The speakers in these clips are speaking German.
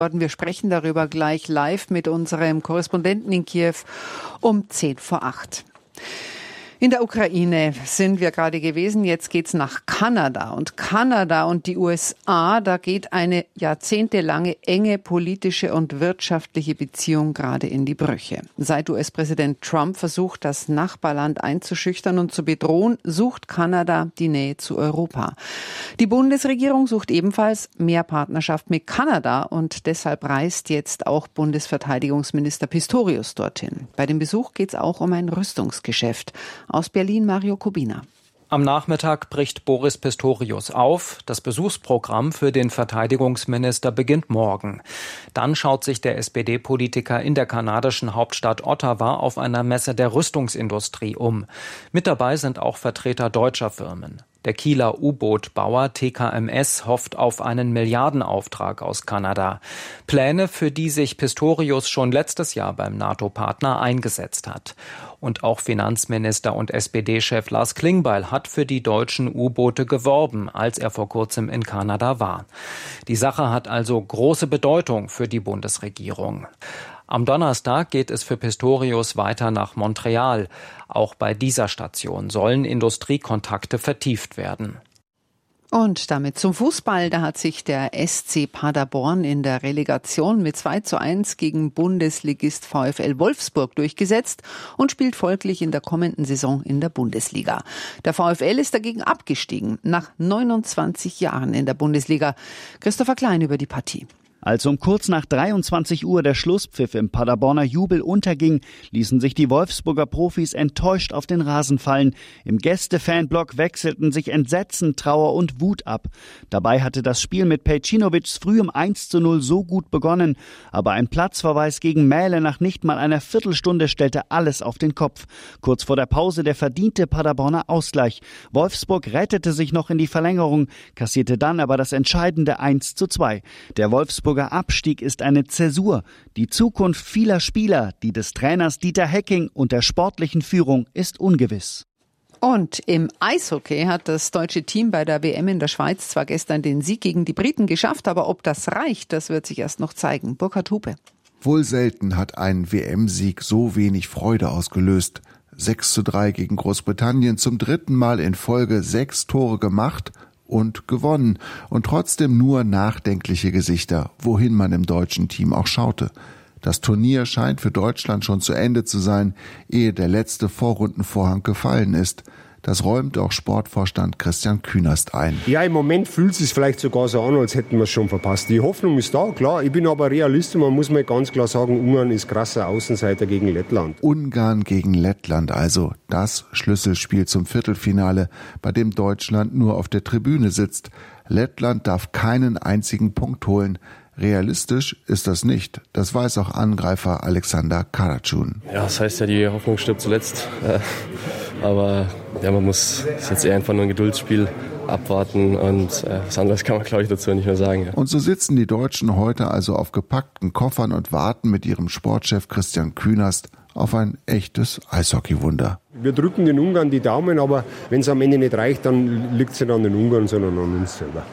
Wir sprechen darüber gleich live mit unserem Korrespondenten in Kiew um 7:50. In der Ukraine sind wir gerade gewesen. Jetzt geht's nach Kanada. Und Kanada und die USA, da geht eine jahrzehntelange enge politische und wirtschaftliche Beziehung gerade in die Brüche. Seit US-Präsident Trump versucht, das Nachbarland einzuschüchtern und zu bedrohen, sucht Kanada die Nähe zu Europa. Die Bundesregierung sucht ebenfalls mehr Partnerschaft mit Kanada und deshalb reist jetzt auch Bundesverteidigungsminister Pistorius dorthin. Bei dem Besuch geht's auch um ein Rüstungsgeschäft. Aus Berlin Mario Kubina. Am Nachmittag bricht Boris Pistorius auf. Das Besuchsprogramm für den Verteidigungsminister beginnt morgen. Dann schaut sich der SPD-Politiker in der kanadischen Hauptstadt Ottawa auf einer Messe der Rüstungsindustrie um. Mit dabei sind auch Vertreter deutscher Firmen. Der Kieler U-Boot-Bauer TKMS hofft auf einen Milliardenauftrag aus Kanada. Pläne, für die sich Pistorius schon letztes Jahr beim NATO-Partner eingesetzt hat. Und auch Finanzminister und SPD-Chef Lars Klingbeil hat für die deutschen U-Boote geworben, als er vor kurzem in Kanada war. Die Sache hat also große Bedeutung für die Bundesregierung. Am Donnerstag geht es für Pistorius weiter nach Montreal. Auch bei dieser Station sollen Industriekontakte vertieft werden. Und damit zum Fußball. Da hat sich der SC Paderborn in der Relegation mit 2:1 gegen Bundesligist VfL Wolfsburg durchgesetzt und spielt folglich in der kommenden Saison in der Bundesliga. Der VfL ist dagegen abgestiegen, nach 29 Jahren in der Bundesliga. Christopher Klein über die Partie. Als um kurz nach 23 Uhr der Schlusspfiff im Paderborner Jubel unterging, ließen sich die Wolfsburger Profis enttäuscht auf den Rasen fallen. Im Gäste-Fanblock wechselten sich Entsetzen, Trauer und Wut ab. Dabei hatte das Spiel mit Pejcinovics frühem 1:0 so gut begonnen. Aber ein Platzverweis gegen Mähle nach nicht mal einer Viertelstunde stellte alles auf den Kopf. Kurz vor der Pause der verdiente Paderborner Ausgleich. Wolfsburg rettete sich noch in die Verlängerung, kassierte dann aber das entscheidende 1:2. Der Wolfsburger Abstieg ist eine Zäsur. Die Zukunft vieler Spieler, die des Trainers Dieter Hecking und der sportlichen Führung ist ungewiss. Und im Eishockey hat das deutsche Team bei der WM in der Schweiz zwar gestern den Sieg gegen die Briten geschafft, aber ob das reicht, das wird sich erst noch zeigen. Burkhard Hupe. Wohl selten hat ein WM-Sieg so wenig Freude ausgelöst. 6:3 gegen Großbritannien, zum dritten Mal in Folge 6 Tore gemacht und gewonnen. Und trotzdem nur nachdenkliche Gesichter, wohin man im deutschen Team auch schaute. Das Turnier scheint für Deutschland schon zu Ende zu sein, ehe der letzte Vorrundenvorhang gefallen ist. Das räumt auch Sportvorstand Christian Künast ein. Ja, im Moment fühlt es sich vielleicht sogar so an, als hätten wir es schon verpasst. Die Hoffnung ist da, klar. Ich bin aber Realist und man muss mal ganz klar sagen, Ungarn ist krasser Außenseiter gegen Lettland. Ungarn gegen Lettland, also das Schlüsselspiel zum Viertelfinale, bei dem Deutschland nur auf der Tribüne sitzt. Lettland darf keinen einzigen Punkt holen. Realistisch ist das nicht. Das weiß auch Angreifer Alexander Karatschun. Ja, das heißt ja, die Hoffnung stirbt zuletzt. Aber ja, man muss, es ist jetzt eher einfach nur ein Geduldsspiel, abwarten und was anderes kann man, glaube ich, dazu nicht mehr sagen. Ja. Und so sitzen die Deutschen heute also auf gepackten Koffern und warten mit ihrem Sportchef Christian Künast auf ein echtes Eishockeywunder. Wir drücken den Ungarn die Daumen, aber wenn es am Ende nicht reicht, dann liegt es nicht an den Ungarn, sondern an uns selber.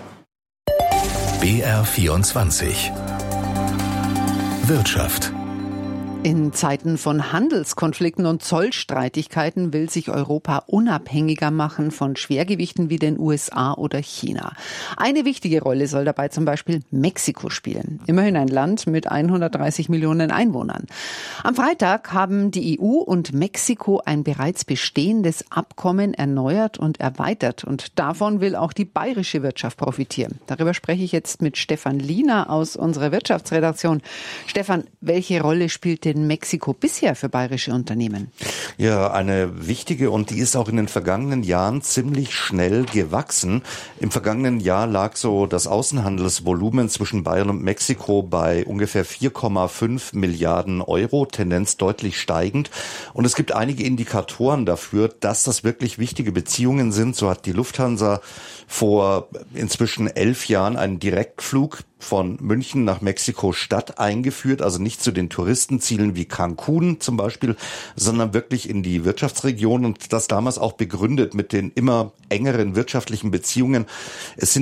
BR24 Wirtschaft. In Zeiten von Handelskonflikten und Zollstreitigkeiten will sich Europa unabhängiger machen von Schwergewichten wie den USA oder China. Eine wichtige Rolle soll dabei zum Beispiel Mexiko spielen. Immerhin ein Land mit 130 Millionen Einwohnern. Am Freitag haben die EU und Mexiko ein bereits bestehendes Abkommen erneuert und erweitert. Und davon will auch die bayerische Wirtschaft profitieren. Darüber spreche ich jetzt mit Stefan Liener aus unserer Wirtschaftsredaktion. Stefan, welche Rolle spielt denn Mexiko bisher für bayerische Unternehmen? Ja, eine wichtige, und die ist auch in den vergangenen Jahren ziemlich schnell gewachsen. Im vergangenen Jahr lag so das Außenhandelsvolumen zwischen Bayern und Mexiko bei ungefähr 4,5 Milliarden Euro, Tendenz deutlich steigend. Und es gibt einige Indikatoren dafür, dass das wirklich wichtige Beziehungen sind. So hat die Lufthansa vor inzwischen 11 Jahren einen Direktflug von München nach Mexiko-Stadt eingeführt, also nicht zu den Touristenzielen wie Cancun zum Beispiel, sondern wirklich in die Wirtschaftsregion, und das damals auch begründet mit den immer engeren wirtschaftlichen Beziehungen. Es sind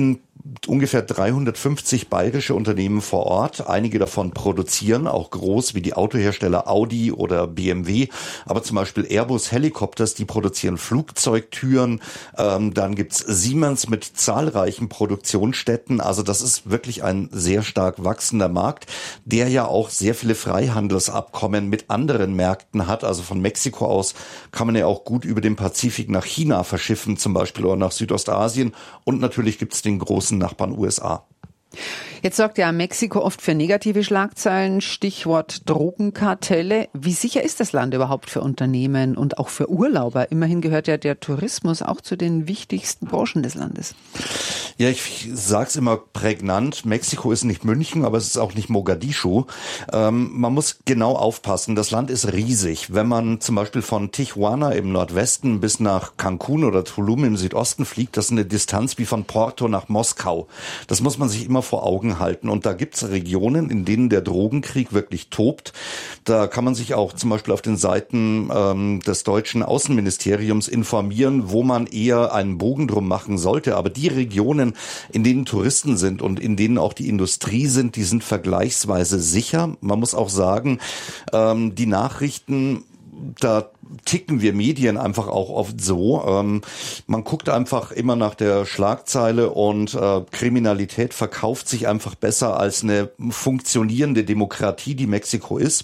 ungefähr 350 bayerische Unternehmen vor Ort. Einige davon produzieren, auch groß wie die Autohersteller Audi oder BMW. Aber zum Beispiel Airbus Helicopters, die produzieren Flugzeugtüren. Dann gibt's Siemens mit zahlreichen Produktionsstätten. Also das ist wirklich ein sehr stark wachsender Markt, der ja auch sehr viele Freihandelsabkommen mit anderen Märkten hat. Also von Mexiko aus kann man ja auch gut über den Pazifik nach China verschiffen zum Beispiel oder nach Südostasien. Und natürlich gibt es den großen Nachbarn USA. Jetzt sorgt ja Mexiko oft für negative Schlagzeilen, Stichwort Drogenkartelle. Wie sicher ist das Land überhaupt für Unternehmen und auch für Urlauber? Immerhin gehört ja der Tourismus auch zu den wichtigsten Branchen des Landes. Ja, ich sag's immer prägnant, Mexiko ist nicht München, aber es ist auch nicht Mogadischu. Man muss genau aufpassen, das Land ist riesig. Wenn man zum Beispiel von Tijuana im Nordwesten bis nach Cancun oder Tulum im Südosten fliegt, das ist eine Distanz wie von Porto nach Moskau. Das muss man sich immer vor Augen halten. Und da gibt's Regionen, in denen der Drogenkrieg wirklich tobt. Da kann man sich auch zum Beispiel auf den Seiten des deutschen Außenministeriums informieren, wo man eher einen Bogen drum machen sollte. Aber die Regionen, in denen Touristen sind und in denen auch die Industrie sind, die sind vergleichsweise sicher. Man muss auch sagen, die Nachrichten, da ticken wir Medien einfach auch oft so. Man guckt einfach immer nach der Schlagzeile und Kriminalität verkauft sich einfach besser als eine funktionierende Demokratie, die Mexiko ist.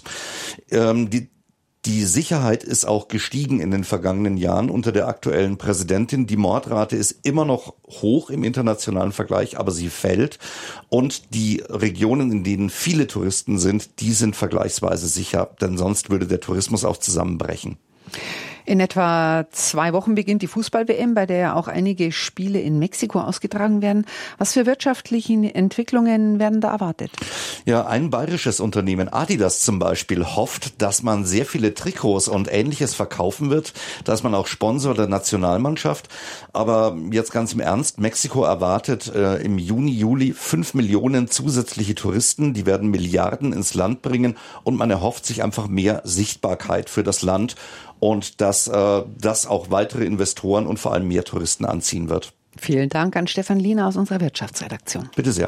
Die Sicherheit ist auch gestiegen in den vergangenen Jahren unter der aktuellen Präsidentin. Die Mordrate ist immer noch hoch im internationalen Vergleich, aber sie fällt. Und die Regionen, in denen viele Touristen sind, die sind vergleichsweise sicher, denn sonst würde der Tourismus auch zusammenbrechen. In etwa 2 Wochen beginnt die Fußball-WM, bei der ja auch einige Spiele in Mexiko ausgetragen werden. Was für wirtschaftliche Entwicklungen werden da erwartet? Ja, ein bayerisches Unternehmen, Adidas zum Beispiel, hofft, dass man sehr viele Trikots und Ähnliches verkaufen wird. Da ist man auch Sponsor der Nationalmannschaft. Aber jetzt ganz im Ernst, Mexiko erwartet im Juni, Juli 5 Millionen zusätzliche Touristen. Die werden Milliarden ins Land bringen und man erhofft sich einfach mehr Sichtbarkeit für das Land. Und dass das auch weitere Investoren und vor allem mehr Touristen anziehen wird. Vielen Dank an Stefan Liener aus unserer Wirtschaftsredaktion. Bitte sehr.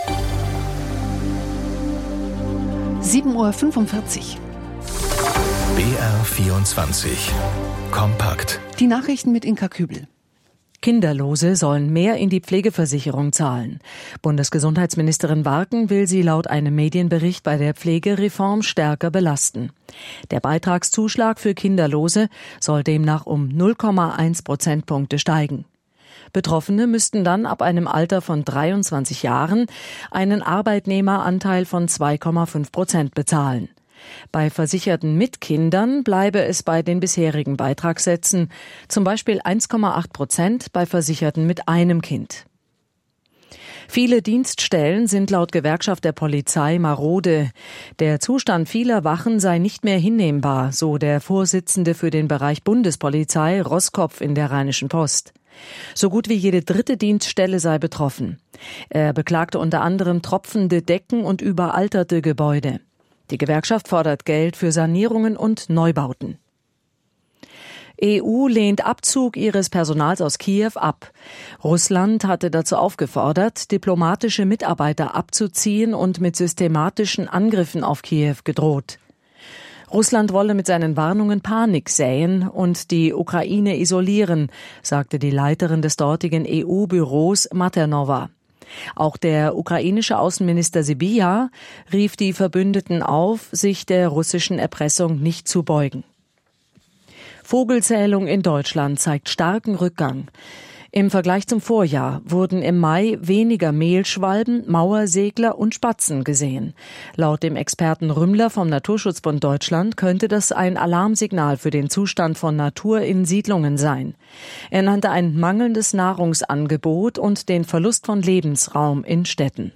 7:45 Uhr. BR24 Kompakt. Die Nachrichten mit Inka Kübel. Kinderlose sollen mehr in die Pflegeversicherung zahlen. Bundesgesundheitsministerin Warken will sie laut einem Medienbericht bei der Pflegereform stärker belasten. Der Beitragszuschlag für Kinderlose soll demnach um 0,1 Prozentpunkte steigen. Betroffene müssten dann ab einem Alter von 23 Jahren einen Arbeitnehmeranteil von 2,5% bezahlen. Bei Versicherten mit Kindern bleibe es bei den bisherigen Beitragssätzen, zum Beispiel 1,8% bei Versicherten mit einem Kind. Viele Dienststellen sind laut Gewerkschaft der Polizei marode. Der Zustand vieler Wachen sei nicht mehr hinnehmbar, so der Vorsitzende für den Bereich Bundespolizei Roskopf in der Rheinischen Post. So gut wie jede 3. Dienststelle sei betroffen. Er beklagte unter anderem tropfende Decken und überalterte Gebäude. Die Gewerkschaft fordert Geld für Sanierungen und Neubauten. EU lehnt Abzug ihres Personals aus Kiew ab. Russland hatte dazu aufgefordert, diplomatische Mitarbeiter abzuziehen und mit systematischen Angriffen auf Kiew gedroht. Russland wolle mit seinen Warnungen Panik säen und die Ukraine isolieren, sagte die Leiterin des dortigen EU-Büros Maternova. Auch der ukrainische Außenminister Sybiha rief die Verbündeten auf, sich der russischen Erpressung nicht zu beugen. Vogelzählung in Deutschland zeigt starken Rückgang. Im Vergleich zum Vorjahr wurden im Mai weniger Mehlschwalben, Mauersegler und Spatzen gesehen. Laut dem Experten Rümmler vom Naturschutzbund Deutschland könnte das ein Alarmsignal für den Zustand von Natur in Siedlungen sein. Er nannte ein mangelndes Nahrungsangebot und den Verlust von Lebensraum in Städten.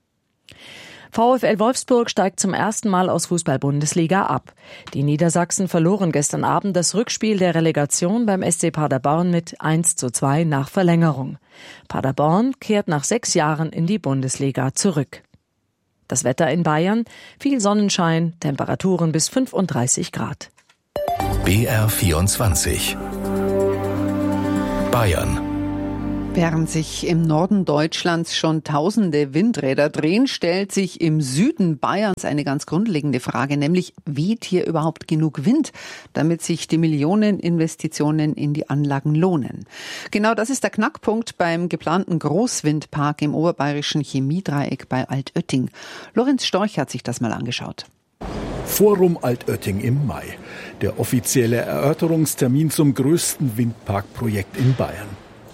VfL Wolfsburg steigt zum ersten Mal aus Fußball-Bundesliga ab. Die Niedersachsen verloren gestern Abend das Rückspiel der Relegation beim SC Paderborn mit 1:2 nach Verlängerung. Paderborn kehrt nach 6 Jahren in die Bundesliga zurück. Das Wetter in Bayern, viel Sonnenschein, Temperaturen bis 35 Grad. BR24 Bayern. Während sich im Norden Deutschlands schon tausende Windräder drehen, stellt sich im Süden Bayerns eine ganz grundlegende Frage, nämlich weht hier überhaupt genug Wind, damit sich die Millioneninvestitionen in die Anlagen lohnen. Genau das ist der Knackpunkt beim geplanten Großwindpark im oberbayerischen Chemiedreieck bei Altötting. Lorenz Storch hat sich das mal angeschaut. Forum Altötting im Mai. Der offizielle Erörterungstermin zum größten Windparkprojekt in Bayern.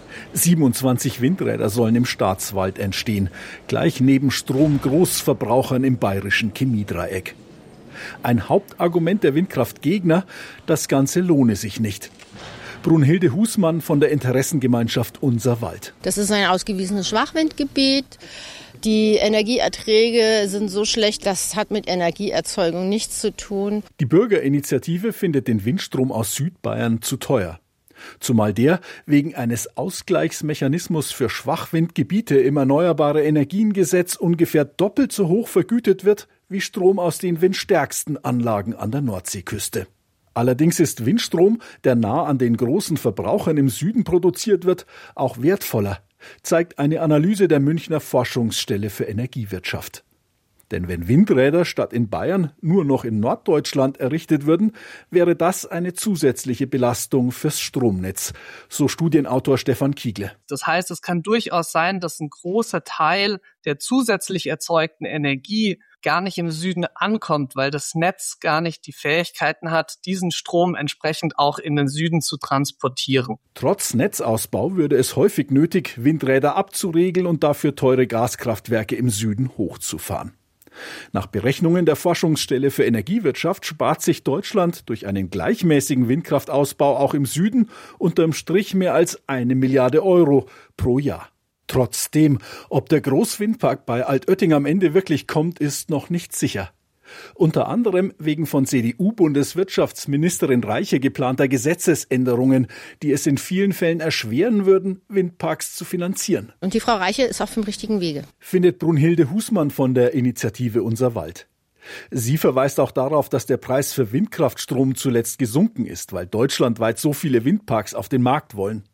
27 Windräder sollen im Staatswald entstehen, gleich neben Stromgroßverbrauchern im bayerischen Chemiedreieck. Ein Hauptargument der Windkraftgegner, das Ganze lohne sich nicht. Brunhilde Husmann von der Interessengemeinschaft Unser Wald. Das ist ein ausgewiesenes Schwachwindgebiet. Die Energieerträge sind so schlecht, das hat mit Energieerzeugung nichts zu tun. Die Bürgerinitiative findet den Windstrom aus Südbayern zu teuer. Zumal der wegen eines Ausgleichsmechanismus für Schwachwindgebiete im Erneuerbare Energiengesetz ungefähr doppelt so hoch vergütet wird wie Strom aus den windstärksten Anlagen an der Nordseeküste. Allerdings ist Windstrom, der nah an den großen Verbrauchern im Süden produziert wird, auch wertvoller, zeigt eine Analyse der Münchner Forschungsstelle für Energiewirtschaft. Denn wenn Windräder statt in Bayern nur noch in Norddeutschland errichtet würden, wäre das eine zusätzliche Belastung fürs Stromnetz, so Studienautor Stefan Kiegle. Das heißt, es kann durchaus sein, dass ein großer Teil der zusätzlich erzeugten Energie gar nicht im Süden ankommt, weil das Netz gar nicht die Fähigkeiten hat, diesen Strom entsprechend auch in den Süden zu transportieren. Trotz Netzausbau würde es häufig nötig, Windräder abzuregeln und dafür teure Gaskraftwerke im Süden hochzufahren. Nach Berechnungen der Forschungsstelle für Energiewirtschaft spart sich Deutschland durch einen gleichmäßigen Windkraftausbau auch im Süden unterm Strich mehr als 1 Milliarde Euro pro Jahr. Trotzdem, ob der Großwindpark bei Altötting am Ende wirklich kommt, ist noch nicht sicher. Unter anderem wegen von CDU-Bundeswirtschaftsministerin Reiche geplanter Gesetzesänderungen, die es in vielen Fällen erschweren würden, Windparks zu finanzieren. Und die Frau Reiche ist auf dem richtigen Wege, findet Brunhilde Husmann von der Initiative Unser Wald. Sie verweist auch darauf, dass der Preis für Windkraftstrom zuletzt gesunken ist, weil deutschlandweit so viele Windparks auf den Markt wollen.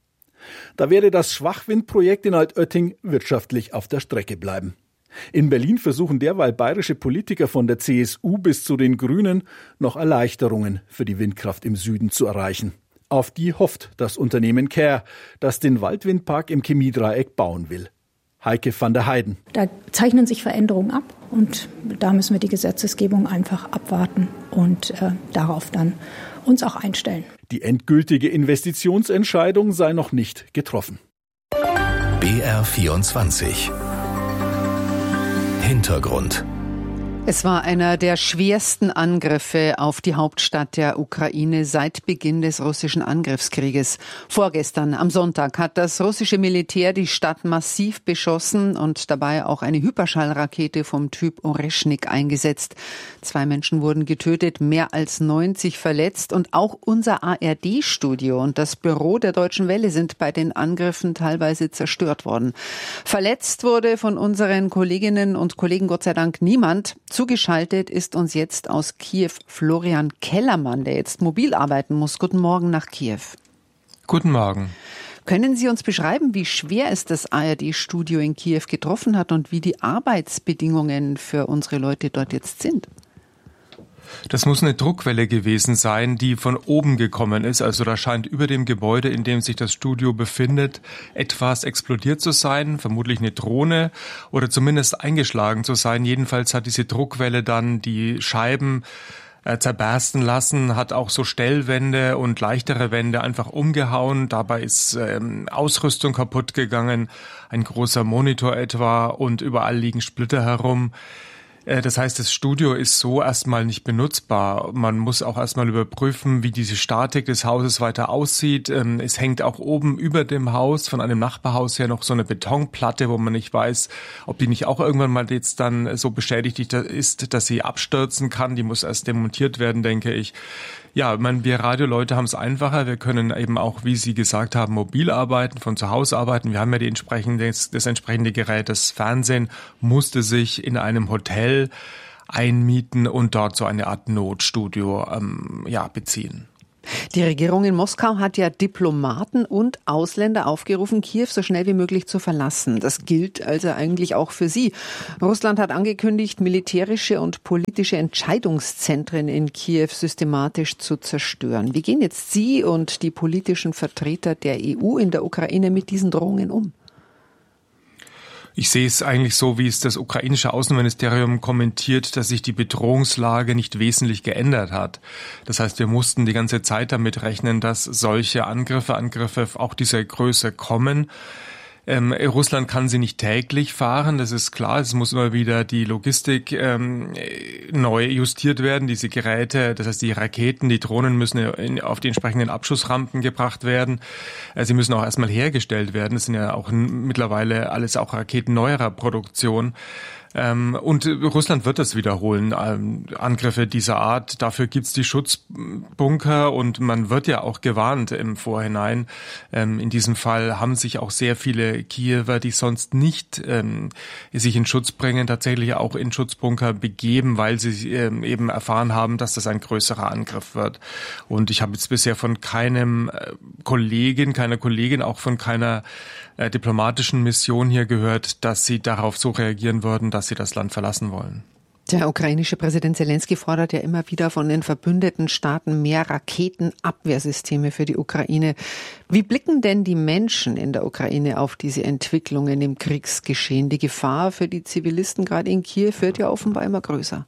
Da werde das Schwachwindprojekt in Altötting wirtschaftlich auf der Strecke bleiben. In Berlin versuchen derweil bayerische Politiker von der CSU bis zu den Grünen noch Erleichterungen für die Windkraft im Süden zu erreichen. Auf die hofft das Unternehmen Care, das den Waldwindpark im Chemiedreieck bauen will. Heike van der Heiden. Da zeichnen sich Veränderungen ab und da müssen wir die Gesetzesgebung einfach abwarten und darauf dann uns auch einstellen. Die endgültige Investitionsentscheidung sei noch nicht getroffen. BR24 Hintergrund. Es war einer der schwersten Angriffe auf die Hauptstadt der Ukraine seit Beginn des russischen Angriffskrieges. Vorgestern, am Sonntag, hat das russische Militär die Stadt massiv beschossen und dabei auch eine Hyperschallrakete vom Typ Oreschnik eingesetzt. 2 Menschen wurden getötet, mehr als 90 verletzt und auch unser ARD-Studio und das Büro der Deutschen Welle sind bei den Angriffen teilweise zerstört worden. Verletzt wurde von unseren Kolleginnen und Kollegen Gott sei Dank niemand. Zugeschaltet ist uns jetzt aus Kiew Florian Kellermann, der jetzt mobil arbeiten muss. Guten Morgen nach Kiew. Guten Morgen. Können Sie uns beschreiben, wie schwer es das ARD-Studio in Kiew getroffen hat und wie die Arbeitsbedingungen für unsere Leute dort jetzt sind? Das muss eine Druckwelle gewesen sein, die von oben gekommen ist. Also da scheint über dem Gebäude, in dem sich das Studio befindet, etwas explodiert zu sein, vermutlich eine Drohne oder zumindest eingeschlagen zu sein. Jedenfalls hat diese Druckwelle dann die Scheiben zerbersten lassen, hat auch so Stellwände und leichtere Wände einfach umgehauen. Dabei ist Ausrüstung kaputt gegangen, ein großer Monitor etwa und überall liegen Splitter herum. Das heißt, das Studio ist so erstmal nicht benutzbar. Man muss auch erstmal überprüfen, wie diese Statik des Hauses weiter aussieht. Es hängt auch oben über dem Haus von einem Nachbarhaus her noch so eine Betonplatte, wo man nicht weiß, ob die nicht auch irgendwann mal jetzt dann so beschädigt ist, dass sie abstürzen kann. Die muss erst demontiert werden, denke ich. Ja, wir Radioleute haben es einfacher. Wir können eben auch, wie Sie gesagt haben, mobil arbeiten, von zu Hause arbeiten. Wir haben ja das entsprechende Gerät. Das Fernsehen musste sich in einem Hotel einmieten und dort so eine Art Notstudio beziehen. Die Regierung in Moskau hat ja Diplomaten und Ausländer aufgerufen, Kiew so schnell wie möglich zu verlassen. Das gilt also eigentlich auch für sie. Russland hat angekündigt, militärische und politische Entscheidungszentren in Kiew systematisch zu zerstören. Wie gehen jetzt Sie und die politischen Vertreter der EU in der Ukraine mit diesen Drohungen um? Ich sehe es eigentlich so, wie es das ukrainische Außenministerium kommentiert, dass sich die Bedrohungslage nicht wesentlich geändert hat. Das heißt, wir mussten die ganze Zeit damit rechnen, dass solche Angriffe auch dieser Größe kommen. Russland kann sie nicht täglich fahren, das ist klar. Es muss immer wieder die Logistik neu justiert werden. Diese Geräte, das heißt die Raketen, die Drohnen müssen auf die entsprechenden Abschussrampen gebracht werden. Sie müssen auch erstmal hergestellt werden. Das sind ja auch mittlerweile alles auch Raketen neuerer Produktion. Und Russland wird das wiederholen, Angriffe dieser Art. Dafür gibt's die Schutzbunker und man wird ja auch gewarnt im Vorhinein. In diesem Fall haben sich auch sehr viele Kiewer, die sonst nicht sich in Schutz bringen, tatsächlich auch in Schutzbunker begeben, weil sie eben erfahren haben, dass das ein größerer Angriff wird. Und ich habe jetzt bisher von keiner Kollegin, auch von keiner diplomatischen Mission hier gehört, dass sie darauf so reagieren würden, dass sie das Land verlassen wollen. Der ukrainische Präsident Zelensky fordert ja immer wieder von den verbündeten Staaten mehr Raketenabwehrsysteme für die Ukraine. Wie blicken denn die Menschen in der Ukraine auf diese Entwicklungen im Kriegsgeschehen? Die Gefahr für die Zivilisten gerade in Kiew wird ja offenbar immer größer.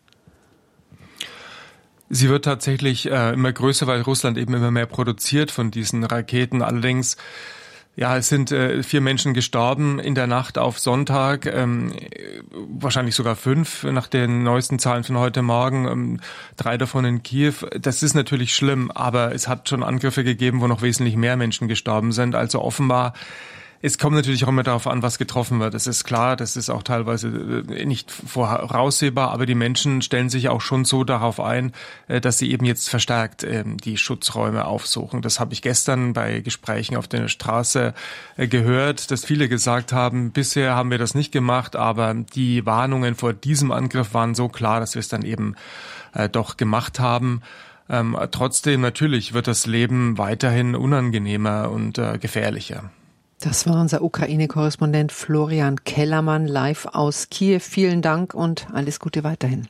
Sie wird tatsächlich immer größer, weil Russland eben immer mehr produziert von diesen Raketen. Allerdings es sind 4 Menschen gestorben in der Nacht auf Sonntag, wahrscheinlich sogar 5 nach den neuesten Zahlen von heute Morgen, 3 davon in Kiew. Das ist natürlich schlimm, aber es hat schon Angriffe gegeben, wo noch wesentlich mehr Menschen gestorben sind. Also offenbar, es kommt natürlich auch immer darauf an, was getroffen wird. Das ist klar, das ist auch teilweise nicht voraussehbar, aber die Menschen stellen sich auch schon so darauf ein, dass sie eben jetzt verstärkt die Schutzräume aufsuchen. Das habe ich gestern bei Gesprächen auf der Straße gehört, dass viele gesagt haben, bisher haben wir das nicht gemacht, aber die Warnungen vor diesem Angriff waren so klar, dass wir es dann eben doch gemacht haben. Trotzdem, natürlich wird das Leben weiterhin unangenehmer und gefährlicher. Das war unser Ukraine-Korrespondent Florian Kellermann live aus Kiew. Vielen Dank und alles Gute weiterhin.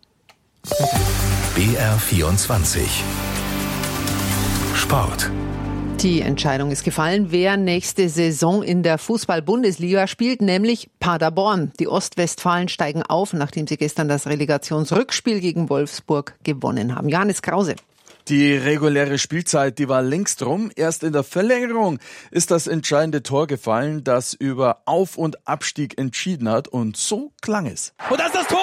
BR24 Sport. Die Entscheidung ist gefallen, wer nächste Saison in der Fußball-Bundesliga spielt, nämlich Paderborn. Die Ostwestfalen steigen auf, nachdem sie gestern das Relegationsrückspiel gegen Wolfsburg gewonnen haben. Johannes Krause. Die reguläre Spielzeit, die war längst rum. Erst in der Verlängerung ist das entscheidende Tor gefallen, das über Auf- und Abstieg entschieden hat. Und so klang es. Und das ist das Tor!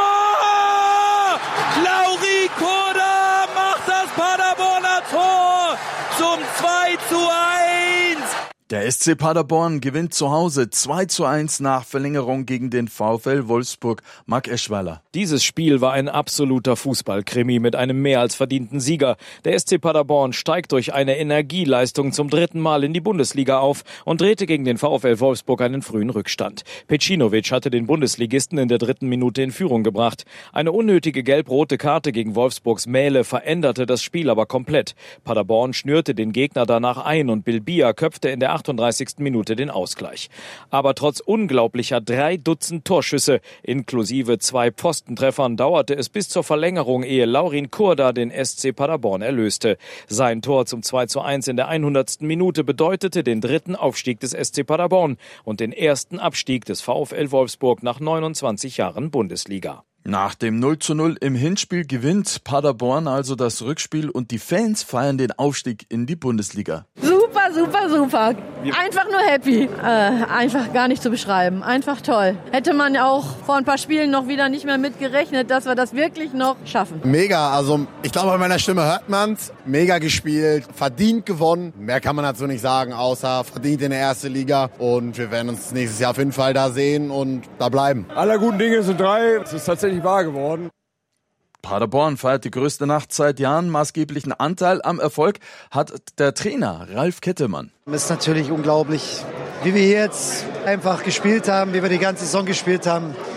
Lauri Koda macht das Paderborner Tor zum 2:1. Der SC Paderborn gewinnt zu Hause 2:1 nach Verlängerung gegen den VfL Wolfsburg. Marc Eschweiler. Dieses Spiel war ein absoluter Fußballkrimi mit einem mehr als verdienten Sieger. Der SC Paderborn steigt durch eine Energieleistung zum 3. Mal in die Bundesliga auf und drehte gegen den VfL Wolfsburg einen frühen Rückstand. Pecinovic hatte den Bundesligisten in der 3. Minute in Führung gebracht. Eine unnötige gelb-rote Karte gegen Wolfsburgs Mähle veränderte das Spiel aber komplett. Paderborn schnürte den Gegner danach ein und Bilbia köpfte in der 38. Minute den Ausgleich. Aber trotz unglaublicher 3 Dutzend Torschüsse, inklusive 2 Pfostentreffern, dauerte es bis zur Verlängerung, ehe Laurin Kurda den SC Paderborn erlöste. Sein Tor zum 2:1 in der 100. Minute bedeutete den 3. Aufstieg des SC Paderborn und den ersten Abstieg des VfL Wolfsburg nach 29 Jahren Bundesliga. Nach dem 0:0 im Hinspiel gewinnt Paderborn also das Rückspiel und die Fans feiern den Aufstieg in die Bundesliga. Super, super, super. Einfach nur happy. Einfach gar nicht zu beschreiben. Einfach toll. Hätte man auch vor ein paar Spielen noch wieder nicht mehr mit gerechnet, dass wir das wirklich noch schaffen. Mega, also ich glaube, bei meiner Stimme hört man's. Mega gespielt, verdient gewonnen. Mehr kann man dazu nicht sagen, außer verdient in der ersten Liga. Und wir werden uns nächstes Jahr auf jeden Fall da sehen und da bleiben. Aller guten Dinge sind 3. Es ist tatsächlich wahr geworden. Paderborn feiert die größte Nacht seit Jahren. Maßgeblichen Anteil am Erfolg hat der Trainer Ralf Kettemann. Es ist natürlich unglaublich, wie wir jetzt einfach gespielt haben, wie wir die ganze Saison gespielt haben.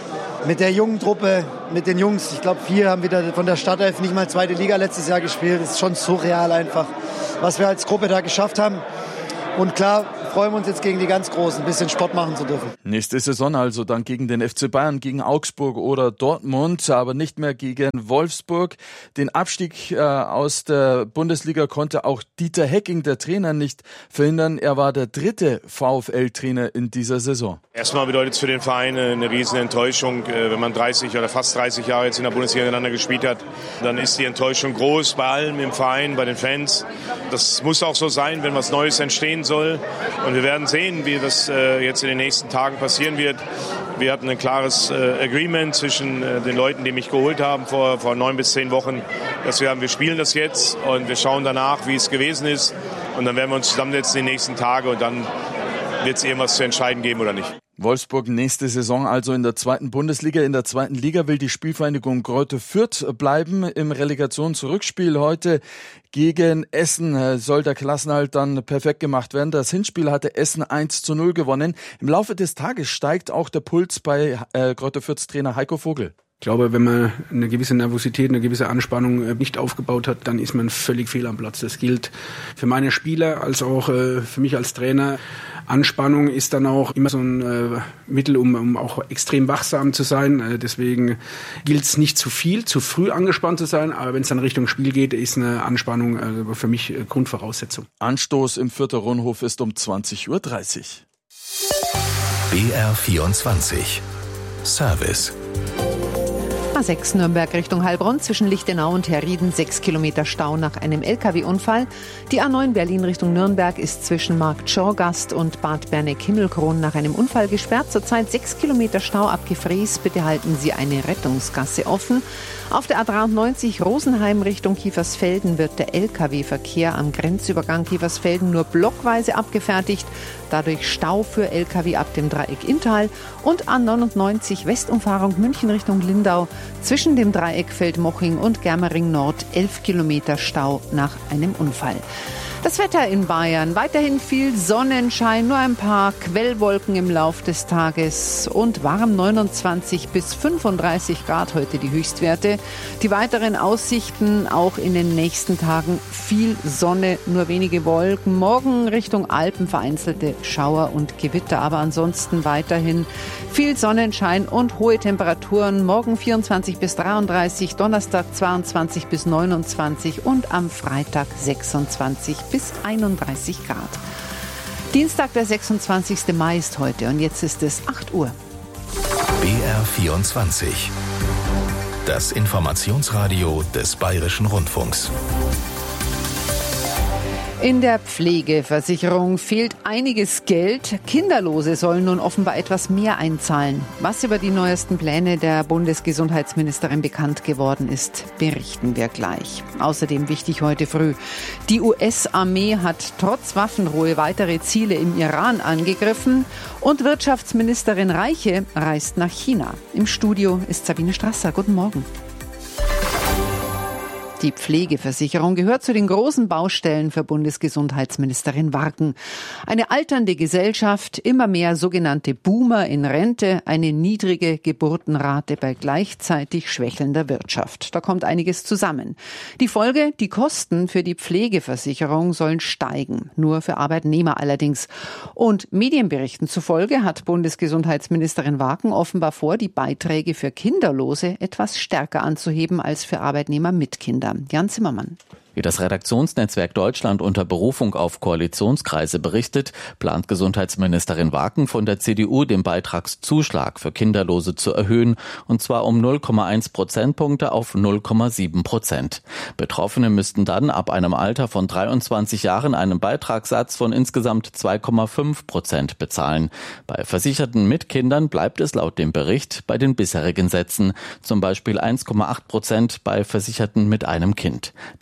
mit der jungen Truppe, mit den Jungs, ich glaube 4 haben wieder von der Startelf nicht mal 2. Liga letztes Jahr gespielt. Das ist schon surreal einfach, was wir als Gruppe da geschafft haben. Und klar, freuen wir uns jetzt gegen die ganz Großen, ein bisschen Sport machen zu dürfen. Nächste Saison also dann gegen den FC Bayern, gegen Augsburg oder Dortmund, aber nicht mehr gegen Wolfsburg. Den Abstieg aus der Bundesliga konnte auch Dieter Hecking, der Trainer, nicht verhindern. Er war der 3. VfL-Trainer in dieser Saison. Erstmal bedeutet es für den Verein eine riesen Enttäuschung. Wenn man 30 oder fast 30 Jahre jetzt in der Bundesliga miteinander gespielt hat, dann ist die Enttäuschung groß bei allen im Verein, bei den Fans. Das muss auch so sein, wenn was Neues entstehen soll. Und wir werden sehen, wie das jetzt in den nächsten Tagen passieren wird. Wir hatten ein klares Agreement zwischen den Leuten, die mich geholt haben vor 9 bis 10 Wochen, dass wir spielen das jetzt und wir schauen danach, wie es gewesen ist. Und dann werden wir uns zusammensetzen in den nächsten Tagen und dann wird es irgendwas zu entscheiden geben oder nicht. Wolfsburg nächste Saison also in der 2. Bundesliga. In der 2. Liga will die Spielvereinigung Greuther Fürth bleiben. Im Relegationsrückspiel heute gegen Essen soll der Klassenerhalt dann perfekt gemacht werden. Das Hinspiel hatte Essen 1:0 gewonnen. Im Laufe des Tages steigt auch der Puls bei Greuther Fürths Trainer Heiko Vogel. Ich glaube, wenn man eine gewisse Nervosität, eine gewisse Anspannung nicht aufgebaut hat, dann ist man völlig fehl am Platz. Das gilt für meine Spieler als auch für mich als Trainer. Anspannung ist dann auch immer so ein Mittel, um auch extrem wachsam zu sein. Deswegen gilt es nicht zu viel, zu früh angespannt zu sein. Aber wenn es dann Richtung Spiel geht, ist eine Anspannung für mich Grundvoraussetzung. Anstoß im Fürther Rundhof ist um 20:30 Uhr. BR24 Service. A6 Nürnberg Richtung Heilbronn zwischen Lichtenau und Herrieden 6 Kilometer Stau nach einem LKW-Unfall. Die A9 Berlin Richtung Nürnberg ist zwischen Marktschorgast und Bad Berneck-Himmelkron nach einem Unfall gesperrt. Zurzeit 6 Kilometer Stau ab Gefrees. Bitte halten Sie eine Rettungsgasse offen. Auf der A93 Rosenheim Richtung Kiefersfelden wird der LKW-Verkehr am Grenzübergang Kiefersfelden nur blockweise abgefertigt. Dadurch Stau für LKW ab dem Dreieck Inntal und A99 Westumfahrung München Richtung Lindau zwischen dem Dreieck Feldmoching und Germering Nord 11 Kilometer Stau nach einem Unfall. Das Wetter in Bayern, weiterhin viel Sonnenschein, nur ein paar Quellwolken im Lauf des Tages und warm 29 bis 35 Grad heute die Höchstwerte. Die weiteren Aussichten auch in den nächsten Tagen viel Sonne, nur wenige Wolken. Morgen Richtung Alpen vereinzelte Schauer und Gewitter, aber ansonsten weiterhin viel Sonnenschein und hohe Temperaturen. Morgen 24 bis 33, Donnerstag 22 bis 29 und am Freitag 26 bis 31 Grad. Dienstag, der 26. Mai ist heute und jetzt ist es 8 Uhr. BR24. Das Informationsradio des Bayerischen Rundfunks. In der Pflegeversicherung fehlt einiges Geld. Kinderlose sollen nun offenbar etwas mehr einzahlen. Was über die neuesten Pläne der Bundesgesundheitsministerin bekannt geworden ist, berichten wir gleich. Außerdem wichtig heute früh. Die US-Armee hat trotz Waffenruhe weitere Ziele im Iran angegriffen. Und Wirtschaftsministerin Reiche reist nach China. Im Studio ist Sabine Strasser. Guten Morgen. Die Pflegeversicherung gehört zu den großen Baustellen für Bundesgesundheitsministerin Warken. Eine alternde Gesellschaft, immer mehr sogenannte Boomer in Rente, eine niedrige Geburtenrate bei gleichzeitig schwächelnder Wirtschaft. Da kommt einiges zusammen. Die Folge, die Kosten für die Pflegeversicherung sollen steigen, nur für Arbeitnehmer allerdings. Und Medienberichten zufolge hat Bundesgesundheitsministerin Warken offenbar vor, die Beiträge für Kinderlose etwas stärker anzuheben als für Arbeitnehmer mit Kindern. Jan Zimmermann. Wie das Redaktionsnetzwerk Deutschland unter Berufung auf Koalitionskreise berichtet, plant Gesundheitsministerin Warken von der CDU den Beitragszuschlag für Kinderlose zu erhöhen, und zwar um 0,1 Prozentpunkte auf 0,7%. Betroffene müssten dann ab einem Alter von 23 Jahren einen Beitragssatz von insgesamt 2,5% bezahlen. Bei Versicherten mit Kindern bleibt es laut dem Bericht bei den bisherigen Sätzen, zum Beispiel 1,8% bei Versicherten mit einem Kind. Der Arbeitsmarkt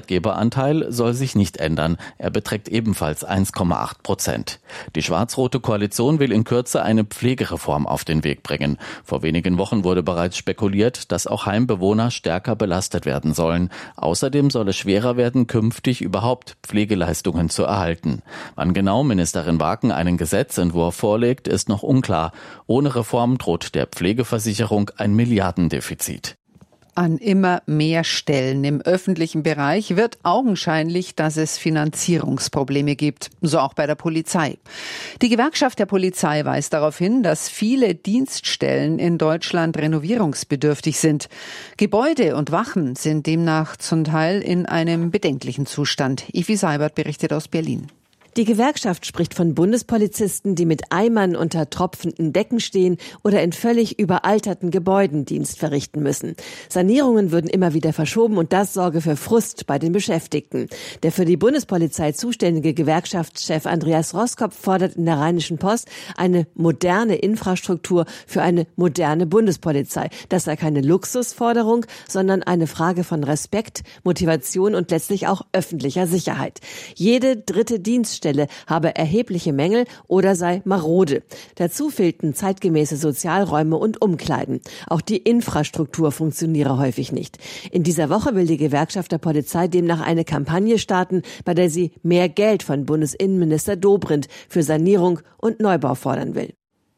Arbeitgeberanteil soll sich nicht ändern. Er beträgt ebenfalls 1,8%. Die schwarz-rote Koalition will in Kürze eine Pflegereform auf den Weg bringen. Vor wenigen Wochen wurde bereits spekuliert, dass auch Heimbewohner stärker belastet werden sollen. Außerdem soll es schwerer werden, künftig überhaupt Pflegeleistungen zu erhalten. Wann genau Ministerin Waaken einen Gesetzentwurf vorlegt, ist noch unklar. Ohne Reform droht der Pflegeversicherung ein Milliardendefizit. An immer mehr Stellen im öffentlichen Bereich wird augenscheinlich, dass es Finanzierungsprobleme gibt, so auch bei der Polizei. Die Gewerkschaft der Polizei weist darauf hin, dass viele Dienststellen in Deutschland renovierungsbedürftig sind. Gebäude und Wachen sind demnach zum Teil in einem bedenklichen Zustand. Ivi Seibert berichtet aus Berlin. Die Gewerkschaft spricht von Bundespolizisten, die mit Eimern unter tropfenden Decken stehen oder in völlig überalterten Gebäuden Dienst verrichten müssen. Sanierungen würden immer wieder verschoben und das sorge für Frust bei den Beschäftigten. Der für die Bundespolizei zuständige Gewerkschaftschef Andreas Roskopf fordert in der Rheinischen Post eine moderne Infrastruktur für eine moderne Bundespolizei. Das sei keine Luxusforderung, sondern eine Frage von Respekt, Motivation und letztlich auch öffentlicher Sicherheit. Jede dritte Dienststelle habe erhebliche Mängel oder sei marode. Dazu fehlten zeitgemäße Sozialräume und Umkleiden. Auch die Infrastruktur funktioniere häufig nicht. In dieser Woche will die Gewerkschaft der Polizei demnach eine Kampagne starten, bei der sie mehr Geld von Bundesinnenminister Dobrindt für Sanierung und Neubau fordern will.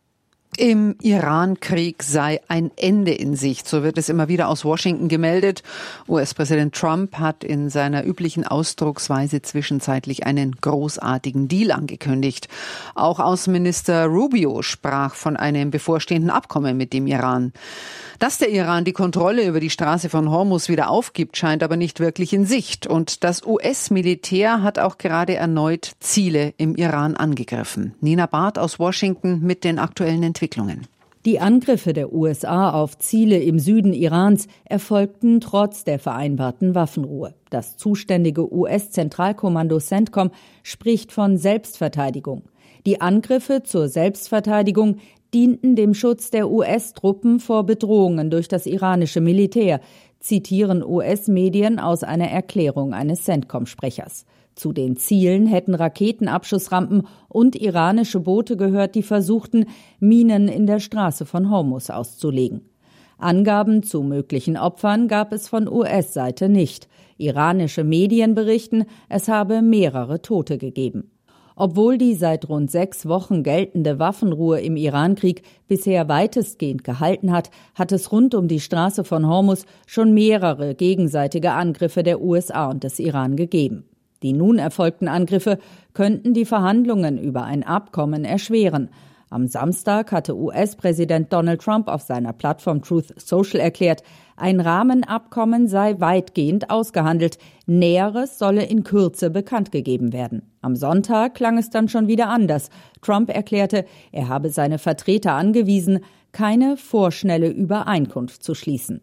Im Iran-Krieg sei ein Ende in Sicht, so wird es immer wieder aus Washington gemeldet. US-Präsident Trump hat in seiner üblichen Ausdrucksweise zwischenzeitlich einen großartigen Deal angekündigt. Auch Außenminister Rubio sprach von einem bevorstehenden Abkommen mit dem Iran. Dass der Iran die Kontrolle über die Straße von Hormuz wieder aufgibt, scheint aber nicht wirklich in Sicht. Und das US-Militär hat auch gerade erneut Ziele im Iran angegriffen. Nina Barth aus Washington mit den aktuellen Entwicklungen. Die Angriffe der USA auf Ziele im Süden Irans erfolgten trotz der vereinbarten Waffenruhe. Das zuständige US-Zentralkommando CENTCOM spricht von Selbstverteidigung. Die Angriffe zur Selbstverteidigung dienten dem Schutz der US-Truppen vor Bedrohungen durch das iranische Militär, zitieren US-Medien aus einer Erklärung eines CENTCOM-Sprechers. Zu den Zielen hätten Raketenabschussrampen und iranische Boote gehört, die versuchten, Minen in der Straße von Hormuz auszulegen. Angaben zu möglichen Opfern gab es von US-Seite nicht. Iranische Medien berichten, es habe mehrere Tote gegeben. Obwohl die seit rund 6 Wochen geltende Waffenruhe im Irankrieg bisher weitestgehend gehalten hat, hat es rund um die Straße von Hormuz schon mehrere gegenseitige Angriffe der USA und des Iran gegeben. Die nun erfolgten Angriffe könnten die Verhandlungen über ein Abkommen erschweren. Am Samstag hatte US-Präsident Donald Trump auf seiner Plattform Truth Social erklärt, ein Rahmenabkommen sei weitgehend ausgehandelt. Näheres solle in Kürze bekannt gegeben werden. Am Sonntag klang es dann schon wieder anders. Trump erklärte, er habe seine Vertreter angewiesen, keine vorschnelle Übereinkunft zu schließen.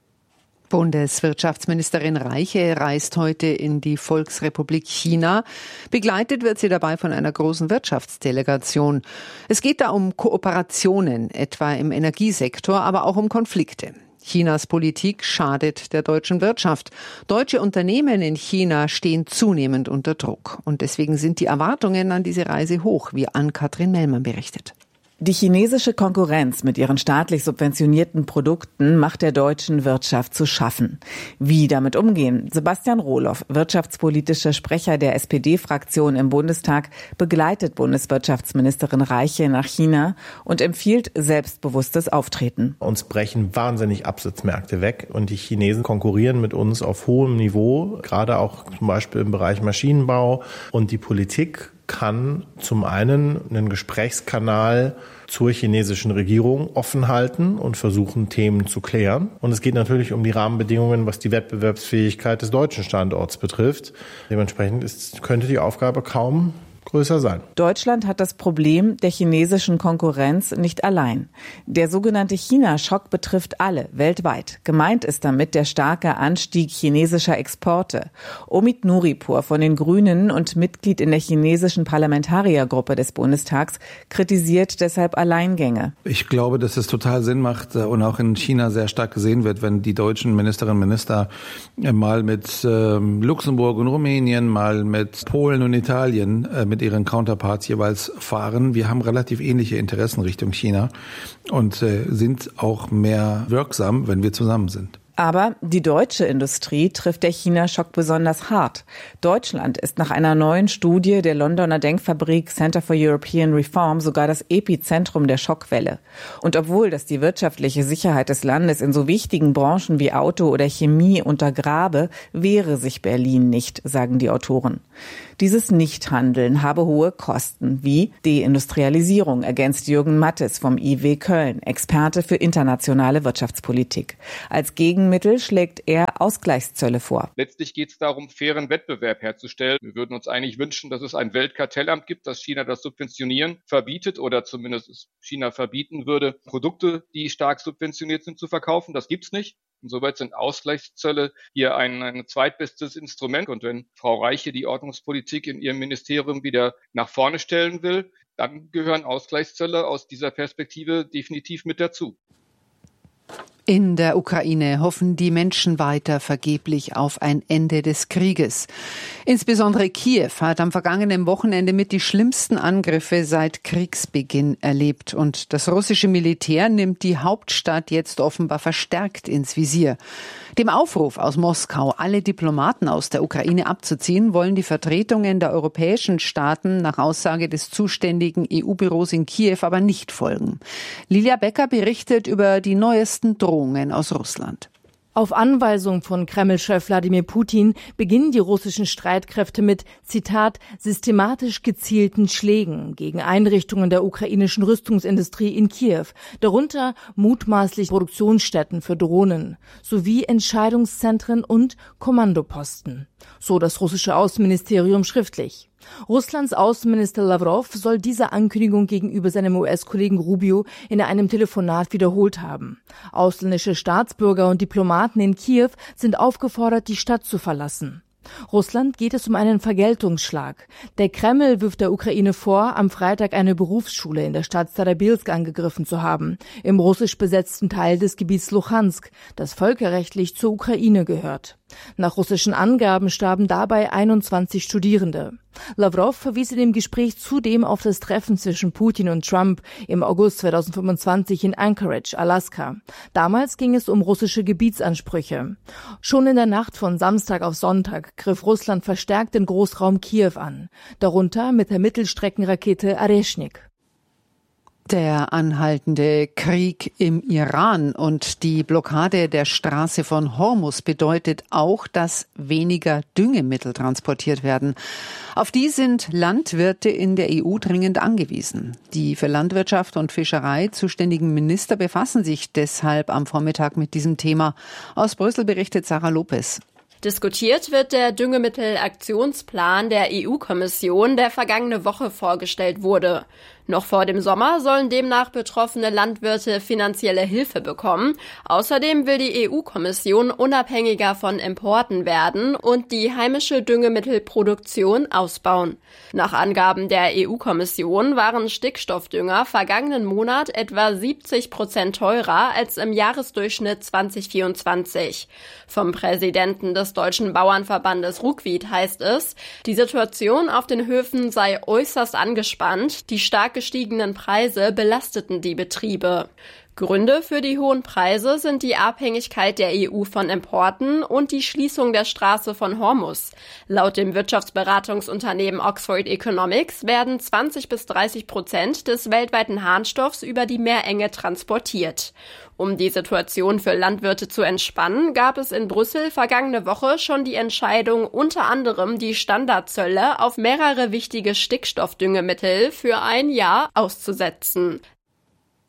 Bundeswirtschaftsministerin Reiche reist heute in die Volksrepublik China. Begleitet wird sie dabei von einer großen Wirtschaftsdelegation. Es geht da um Kooperationen, etwa im Energiesektor, aber auch um Konflikte. Chinas Politik schadet der deutschen Wirtschaft. Deutsche Unternehmen in China stehen zunehmend unter Druck. Und deswegen sind die Erwartungen an diese Reise hoch, wie Ann-Kathrin Mellmann berichtet. Die chinesische Konkurrenz mit ihren staatlich subventionierten Produkten macht der deutschen Wirtschaft zu schaffen. Wie damit umgehen? Sebastian Rohloff, wirtschaftspolitischer Sprecher der SPD-Fraktion im Bundestag, begleitet Bundeswirtschaftsministerin Reiche nach China und empfiehlt selbstbewusstes Auftreten. Uns brechen wahnsinnig Absatzmärkte weg und die Chinesen konkurrieren mit uns auf hohem Niveau, gerade auch zum Beispiel im Bereich Maschinenbau, und die Politik kann zum einen einen Gesprächskanal zur chinesischen Regierung offen halten und versuchen, Themen zu klären. Und es geht natürlich um die Rahmenbedingungen, was die Wettbewerbsfähigkeit des deutschen Standorts betrifft. Dementsprechend könnte die Aufgabe kaum größer sein. Deutschland hat das Problem der chinesischen Konkurrenz nicht allein. Der sogenannte China-Schock betrifft alle weltweit. Gemeint ist damit der starke Anstieg chinesischer Exporte. Omid Nuripur von den Grünen und Mitglied in der chinesischen Parlamentariergruppe des Bundestags kritisiert deshalb Alleingänge. Ich glaube, dass es total Sinn macht und auch in China sehr stark gesehen wird, wenn die deutschen Ministerinnen und Minister mal mit Luxemburg und Rumänien, mal mit Polen und Italien mit ihren Counterparts jeweils fahren. Wir haben relativ ähnliche Interessen Richtung China und sind auch mehr wirksam, wenn wir zusammen sind. Aber die deutsche Industrie trifft der China-Schock besonders hart. Deutschland ist nach einer neuen Studie der Londoner Denkfabrik Center for European Reform sogar das Epizentrum der Schockwelle. Und obwohl das die wirtschaftliche Sicherheit des Landes in so wichtigen Branchen wie Auto oder Chemie untergrabe, wehre sich Berlin nicht, sagen die Autoren. Dieses Nichthandeln habe hohe Kosten, wie Deindustrialisierung, ergänzt Jürgen Mattes vom IW Köln, Experte für internationale Wirtschaftspolitik. Als Gegenmittel schlägt er Ausgleichszölle vor. Letztlich geht es darum, fairen Wettbewerb herzustellen. Wir würden uns eigentlich wünschen, dass es ein Weltkartellamt gibt, das China das Subventionieren verbietet oder zumindest China verbieten würde, Produkte, die stark subventioniert sind, zu verkaufen. Das gibt's nicht. Insoweit sind Ausgleichszölle hier ein zweitbestes Instrument. Und wenn Frau Reiche die Ordnungspolitik in ihrem Ministerium wieder nach vorne stellen will, dann gehören Ausgleichszölle aus dieser Perspektive definitiv mit dazu. In der Ukraine hoffen die Menschen weiter vergeblich auf ein Ende des Krieges. Insbesondere Kiew hat am vergangenen Wochenende mit die schlimmsten Angriffe seit Kriegsbeginn erlebt. Und das russische Militär nimmt die Hauptstadt jetzt offenbar verstärkt ins Visier. Dem Aufruf aus Moskau, alle Diplomaten aus der Ukraine abzuziehen, wollen die Vertretungen der europäischen Staaten nach Aussage des zuständigen EU-Büros in Kiew aber nicht folgen. Lilia Becker berichtet über die neuesten Drohungen aus Russland. Auf Anweisung von Kreml-Chef Wladimir Putin beginnen die russischen Streitkräfte mit, Zitat, systematisch gezielten Schlägen gegen Einrichtungen der ukrainischen Rüstungsindustrie in Kiew, darunter mutmaßlich Produktionsstätten für Drohnen, sowie Entscheidungszentren und Kommandoposten. So das russische Außenministerium schriftlich. Russlands Außenminister Lavrov soll diese Ankündigung gegenüber seinem US-Kollegen Rubio in einem Telefonat wiederholt haben. Ausländische Staatsbürger und Diplomaten in Kiew sind aufgefordert, die Stadt zu verlassen. Russland geht es um einen Vergeltungsschlag. Der Kreml wirft der Ukraine vor, am Freitag eine Berufsschule in der Stadt Starobilsk angegriffen zu haben, im russisch besetzten Teil des Gebiets Luhansk, das völkerrechtlich zur Ukraine gehört. Nach russischen Angaben starben dabei 21 Studierende. Lavrov verwies in dem Gespräch zudem auf das Treffen zwischen Putin und Trump im August 2025 in Anchorage, Alaska. Damals ging es um russische Gebietsansprüche. Schon in der Nacht von Samstag auf Sonntag griff Russland verstärkt den Großraum Kiew an, darunter mit der Mittelstreckenrakete Areshnik. Der anhaltende Krieg im Iran und die Blockade der Straße von Hormuz bedeutet auch, dass weniger Düngemittel transportiert werden. Auf die sind Landwirte in der EU dringend angewiesen. Die für Landwirtschaft und Fischerei zuständigen Minister befassen sich deshalb am Vormittag mit diesem Thema. Aus Brüssel berichtet Sarah Lopez. Diskutiert wird der Düngemittelaktionsplan der EU-Kommission, der vergangene Woche vorgestellt wurde. Noch vor dem Sommer sollen demnach betroffene Landwirte finanzielle Hilfe bekommen. Außerdem will die EU-Kommission unabhängiger von Importen werden und die heimische Düngemittelproduktion ausbauen. Nach Angaben der EU-Kommission waren Stickstoffdünger vergangenen Monat etwa 70% teurer als im Jahresdurchschnitt 2024. Vom Präsidenten des Deutschen Bauernverbandes Ruckwied heißt es, die Situation auf den Höfen sei äußerst angespannt, die stark gestiegenen Preise belasteten die Betriebe. Gründe für die hohen Preise sind die Abhängigkeit der EU von Importen und die Schließung der Straße von Hormuz. Laut dem Wirtschaftsberatungsunternehmen Oxford Economics werden 20-30% des weltweiten Harnstoffs über die Meerenge transportiert. Um die Situation für Landwirte zu entspannen, gab es in Brüssel vergangene Woche schon die Entscheidung, unter anderem die Standardzölle auf mehrere wichtige Stickstoffdüngemittel für ein Jahr auszusetzen.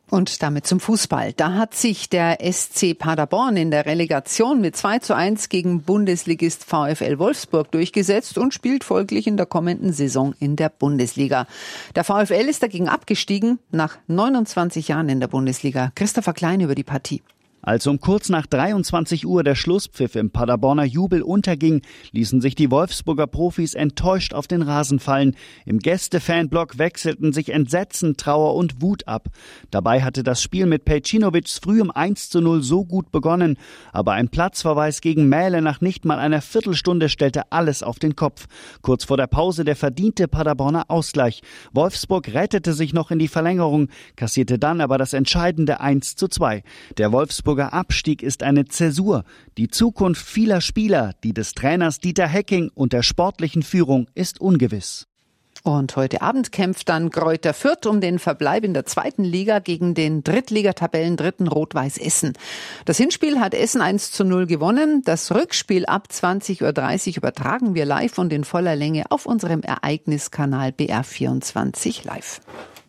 Und damit zum Fußball. Da hat sich der SC Paderborn in der Relegation mit 2:1 gegen Bundesligist VfL Wolfsburg durchgesetzt und spielt folglich in der kommenden Saison in der Bundesliga. Der VfL ist dagegen abgestiegen nach 29 Jahren in der Bundesliga. Christopher Klein über die Partie. Als um kurz nach 23 Uhr der Schlusspfiff im Paderborner Jubel unterging, ließen sich die Wolfsburger Profis enttäuscht auf den Rasen fallen. Im Gäste-Fanblock wechselten sich Entsetzen, Trauer und Wut ab. Dabei hatte das Spiel mit Pejcinovics früh um 1:0 so gut begonnen. Aber ein Platzverweis gegen Mähle nach nicht mal einer Viertelstunde stellte alles auf den Kopf. Kurz vor der Pause der verdiente Paderborner Ausgleich. Wolfsburg rettete sich noch in die Verlängerung, kassierte dann aber das entscheidende 1:2. Der Wolfsburger Abstieg ist eine Zäsur. Die Zukunft vieler Spieler, die des Trainers Dieter Hecking und der sportlichen Führung ist ungewiss. Und heute Abend kämpft dann Greuther Fürth um den Verbleib in der 2. Liga gegen den Drittligatabellendritten Rot-Weiß Essen. Das Hinspiel hat Essen 1:0 gewonnen. Das Rückspiel ab 20:30 Uhr übertragen wir live und in voller Länge auf unserem Ereigniskanal BR24 live.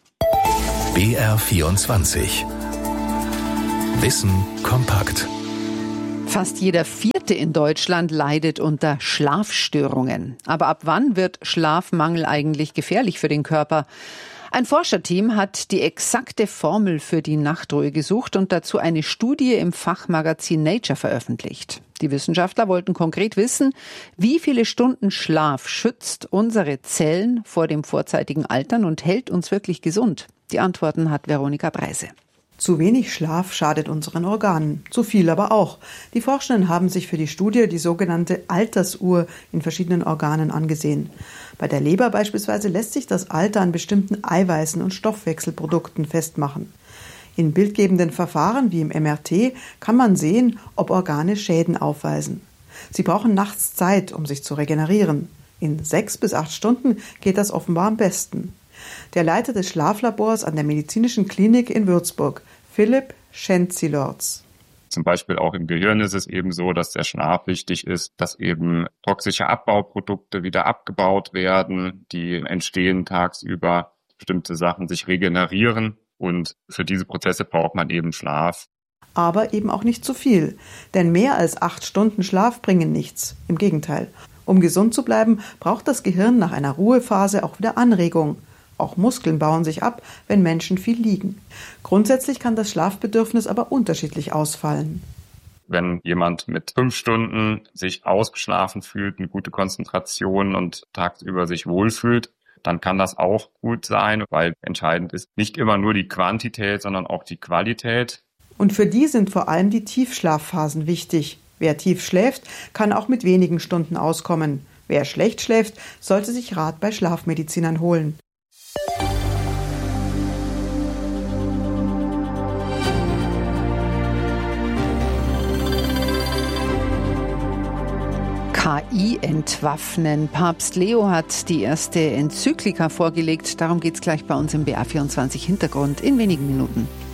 BR24 Wissen kompakt. Fast jeder Vierte in Deutschland leidet unter Schlafstörungen. Aber ab wann wird Schlafmangel eigentlich gefährlich für den Körper? Ein Forscherteam hat die exakte Formel für die Nachtruhe gesucht und dazu eine Studie im Fachmagazin Nature veröffentlicht. Die Wissenschaftler wollten konkret wissen, wie viele Stunden Schlaf schützt unsere Zellen vor dem vorzeitigen Altern und hält uns wirklich gesund. Die Antworten hat Veronika Breise. Zu wenig Schlaf schadet unseren Organen, zu viel aber auch. Die Forschenden haben sich für die Studie die sogenannte Altersuhr in verschiedenen Organen angesehen. Bei der Leber beispielsweise lässt sich das Alter an bestimmten Eiweißen und Stoffwechselprodukten festmachen. In bildgebenden Verfahren wie im MRT kann man sehen, ob Organe Schäden aufweisen. Sie brauchen nachts Zeit, um sich zu regenerieren. In 6 bis 8 Stunden geht das offenbar am besten. Der Leiter des Schlaflabors an der Medizinischen Klinik in Würzburg, Philipp Schenzilorz. Zum Beispiel auch im Gehirn ist es eben so, dass der Schlaf wichtig ist, dass eben toxische Abbauprodukte wieder abgebaut werden, die entstehen tagsüber, bestimmte Sachen sich regenerieren und für diese Prozesse braucht man eben Schlaf. Aber eben auch nicht zu viel, denn mehr als 8 Stunden Schlaf bringen nichts, im Gegenteil. Um gesund zu bleiben, braucht das Gehirn nach einer Ruhephase auch wieder Anregung. Auch Muskeln bauen sich ab, wenn Menschen viel liegen. Grundsätzlich kann das Schlafbedürfnis aber unterschiedlich ausfallen. Wenn jemand mit 5 Stunden sich ausgeschlafen fühlt, eine gute Konzentration und tagsüber sich wohlfühlt, dann kann das auch gut sein, weil entscheidend ist nicht immer nur die Quantität, sondern auch die Qualität. Und für die sind vor allem die Tiefschlafphasen wichtig. Wer tief schläft, kann auch mit wenigen Stunden auskommen. Wer schlecht schläft, sollte sich Rat bei Schlafmedizinern holen. KI entwaffnen. Papst Leo hat die erste Enzyklika vorgelegt. Darum geht's gleich bei uns im BR24 Hintergrund in wenigen Minuten.